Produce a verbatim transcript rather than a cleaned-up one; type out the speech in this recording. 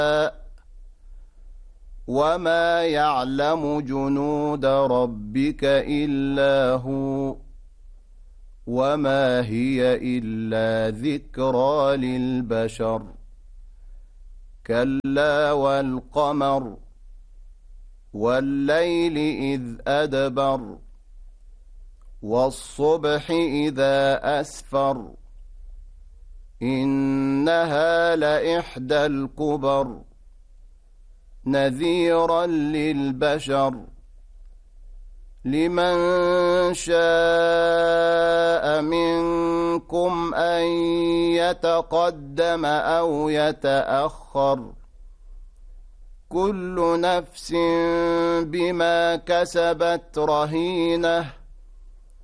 وما يعلم جنود ربك إلا هو وما هي إلا ذكرى للبشر كلا والقمر والليل إذ أدبر والصبح إذا أسفر إنها لإحدى الكبر نذيرا للبشر لمن شاء منكم أن يتقدم أو يتأخر كل نفس بما كسبت رهينة